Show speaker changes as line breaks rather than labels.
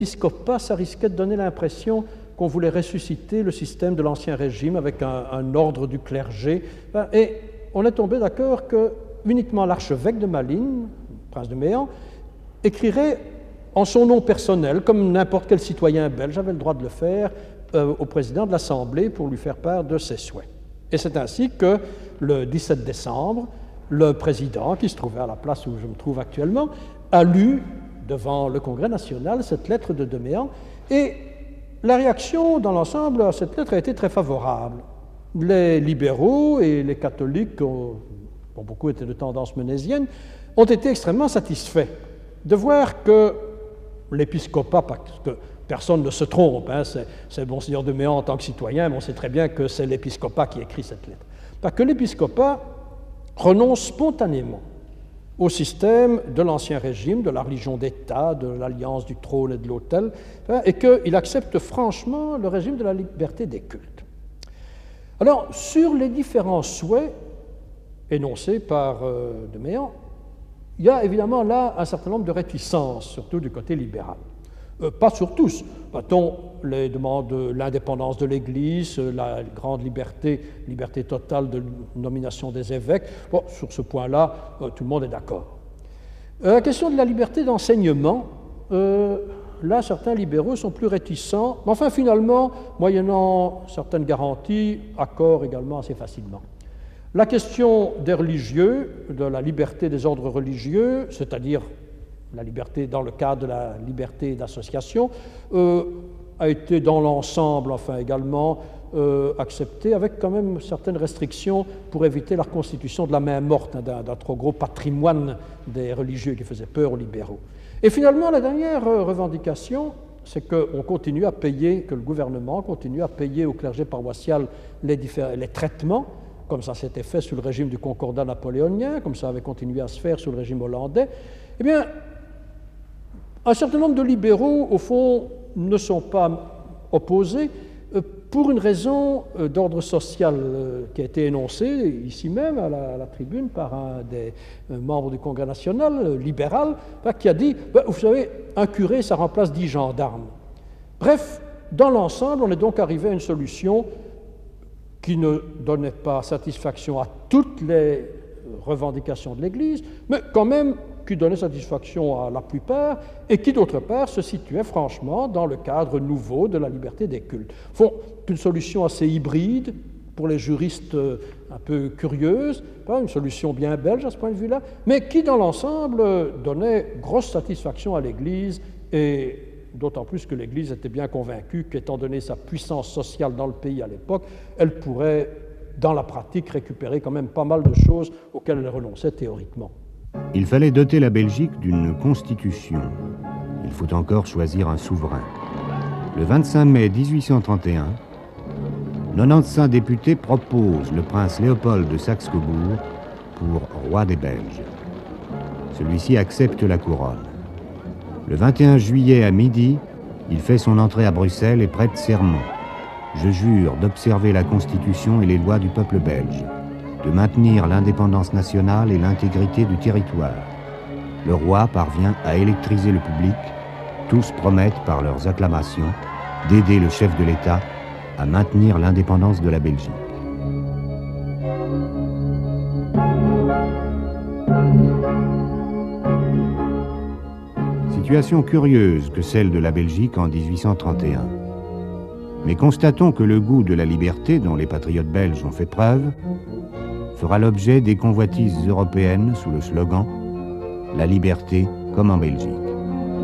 L'épiscopat, ça risquait de donner l'impression qu'on voulait ressusciter le système de l'Ancien Régime avec un ordre du clergé. Et on est tombé d'accord que uniquement l'archevêque de Malines, prince de Méan, écrirait en son nom personnel, comme n'importe quel citoyen belge avait le droit de le faire, au président de l'Assemblée pour lui faire part de ses souhaits. Et c'est ainsi que le 17 décembre, le président, qui se trouvait à la place où je me trouve actuellement, a lu devant le Congrès national cette lettre de Méan, et la réaction dans l'ensemble à cette lettre a été très favorable. Les libéraux et les catholiques, dont beaucoup étaient de tendance menésienne, ont été extrêmement satisfaits de voir que l'épiscopat, parce que personne ne se trompe, hein, c'est Monseigneur de Méan en tant que citoyen, mais on sait très bien que c'est l'épiscopat qui écrit cette lettre. Parce que l'épiscopat renonce spontanément au système de l'Ancien Régime, de la religion d'État, de l'alliance du trône et de l'autel, et qu'il accepte franchement le régime de la liberté des cultes. Alors, sur les différents souhaits énoncés par de Méan, il y a évidemment là un certain nombre de réticences, surtout du côté libéral. Pas sur tous. Mettons les demandes de l'indépendance de l'Église, la grande liberté totale de nomination des évêques. Bon, sur ce point-là, tout le monde est d'accord. La question de la liberté d'enseignement, là, certains libéraux sont plus réticents, mais enfin, finalement, moyennant certaines garanties, accordent également assez facilement. La question des religieux, de la liberté des ordres religieux, c'est-à-dire la liberté dans le cadre de la liberté d'association, a été dans l'ensemble, enfin également, acceptée avec quand même certaines restrictions pour éviter la reconstitution de la main morte, hein, d'un trop gros patrimoine des religieux qui faisait peur aux libéraux. Et finalement, la dernière revendication, c'est qu'on continue à payer, que le gouvernement continue à payer au clergé paroissial les traitements, comme ça s'était fait sous le régime du concordat napoléonien, comme ça avait continué à se faire sous le régime hollandais. Eh bien, un certain nombre de libéraux, au fond, ne sont pas opposés pour une raison d'ordre social qui a été énoncée ici même à la tribune par un des membres du Congrès national libéral, qui a dit « Vous savez, un curé, ça remplace 10 gendarmes ». Bref, dans l'ensemble, on est donc arrivé à une solution qui ne donnait pas satisfaction à toutes les revendications de l'Église, mais quand même qui donnait satisfaction à la plupart et qui, d'autre part, se situait franchement dans le cadre nouveau de la liberté des cultes. Bon, une solution assez hybride pour les juristes un peu curieuses, pas une solution bien belge à ce point de vue-là, mais qui, dans l'ensemble, donnait grosse satisfaction à l'Église, et d'autant plus que l'Église était bien convaincue qu'étant donné sa puissance sociale dans le pays à l'époque, elle pourrait, dans la pratique, récupérer quand même pas mal de choses auxquelles elle renonçait théoriquement.
Il fallait doter la Belgique d'une constitution. Il faut encore choisir un souverain. Le 25 mai 1831, 95 députés proposent le prince Léopold de Saxe-Cobourg pour roi des Belges. Celui-ci accepte la couronne. Le 21 juillet à midi, il fait son entrée à Bruxelles et prête serment. Je jure d'observer la Constitution et les lois du peuple belge, de maintenir l'indépendance nationale et l'intégrité du territoire. Le roi parvient à électriser le public. Tous promettent par leurs acclamations d'aider le chef de l'État à maintenir l'indépendance de la Belgique. Situation curieuse que celle de la Belgique en 1831. Mais constatons que le goût de la liberté dont les patriotes belges ont fait preuve fera l'objet des convoitises européennes sous le slogan « La liberté comme en Belgique ».